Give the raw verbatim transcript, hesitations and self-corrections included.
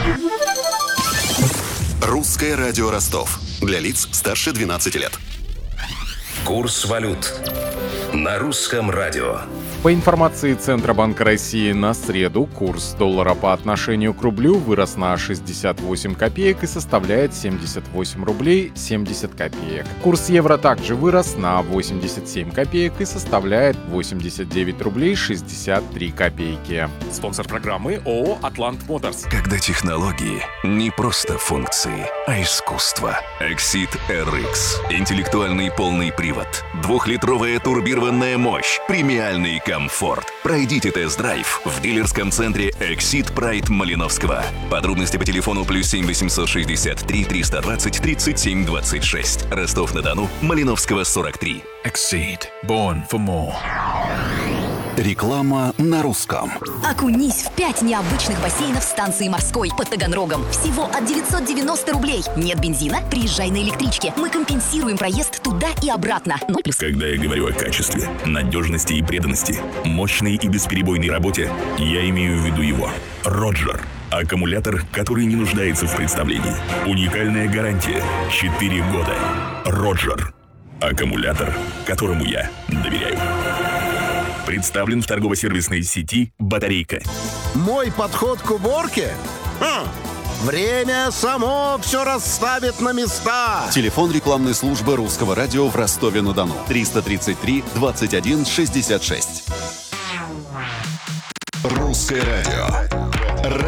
Русское радио Ростов. Для лиц старше двенадцати лет. Курс валют на русском радио. По информации Центробанка России, на среду курс доллара по отношению к рублю вырос на шестьдесят восемь копеек и составляет семьдесят восемь рублей семьдесят копеек. Курс евро также вырос на восемьдесят семь копеек и составляет восемьдесят девять рублей шестьдесят три копейки. Спонсор программы ООО «Атлант Моторс». Когда технологии не просто функции, а искусство. Exit эр икс. Интеллектуальный полный привод. Двухлитровая турбированная мощь. Премиальный комфорт. Пройдите тест-драйв в дилерском центре Exit Pride Малиновского. Подробности по телефону плюс семь восемьсот шестьдесят три триста двадцать тридцать семь двадцать шесть. Ростов-на-Дону, Малиновского сорок три. Exceed. Born for more. Реклама на русском. Окунись в пять необычных бассейнов станции морской под Таганрогом. Всего от девятьсот девяносто рублей. Нет бензина? Приезжай на электричке. Мы компенсируем проезд туда и обратно. ноль плюс. Когда я говорю о качестве, надежности и преданности, мощной и бесперебойной работе, я имею в виду его. Роджер. Аккумулятор, который не нуждается в представлении. Уникальная гарантия. четыре года. Роджер. Аккумулятор, которому я доверяю. Представлен в торгово-сервисной сети «Батарейка». Мой подход к уборке? Хм. Время само все расставит на места. Телефон рекламной службы Русского радио в Ростове-на-Дону. триста тридцать три двадцать один шестьдесят шесть. Русское радио.